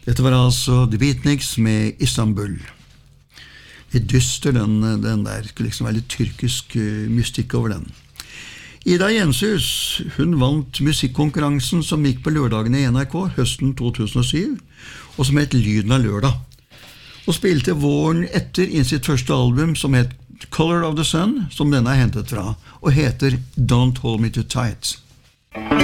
Dette var altså The Beatniks med Istanbul. Litt dyster den der, skulle liksom være litt tyrkisk mystikk over den. Ida Jenshus, hun vant musikkonkurransen som gikk på lørdagene i NRK høsten 2007, og som het Lyden av lørdag, og spilte våren etter inn sitt første album som het Color of the Sun, som denne er hentet fra, og heter Don't Hold Me Too Tight.